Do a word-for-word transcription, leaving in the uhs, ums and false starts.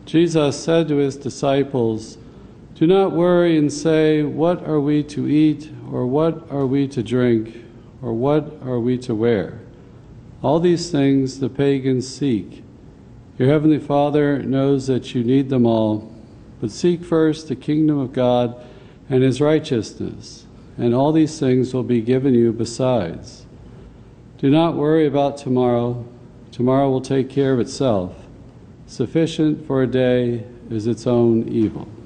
Jesus said to his disciples, "Do not worry and say, 'What are we to eat?' or 'What are we to drink?' or 'What are we to wear?' All these things the pagans seek. Your heavenly Father knows that you need them all. But seek first the kingdom of God and His righteousness, and all these things will be given you besides. Do not worry about tomorrow. Tomorrow will take care of itself. Sufficient for a day is its own evil."